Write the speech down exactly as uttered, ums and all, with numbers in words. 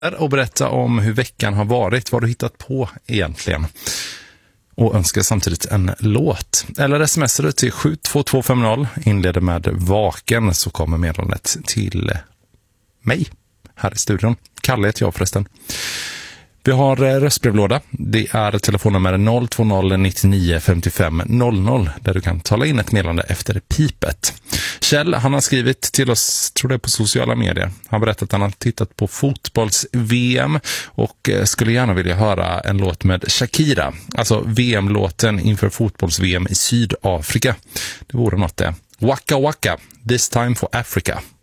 Och berätta om hur veckan har varit, vad du hittat på egentligen. Och önskar samtidigt en låt. Eller smsar du till sju två två fem noll, inleder med vaken, så kommer meddelandet till mig här i studion. Kalle heter jag förresten. Vi har röstbrevlåda. Det är telefonnummer noll två noll nio nio fem fem noll noll där du kan tala in ett meddelande efter pipet. Kjell, han har skrivit till oss, tror det är på sociala medier. Han berättat att han har tittat på fotbolls-V M och skulle gärna vilja höra en låt med Shakira. Alltså V M-låten inför fotbolls-V M i Sydafrika. Det vore något det. Waka Waka, This Time for Africa.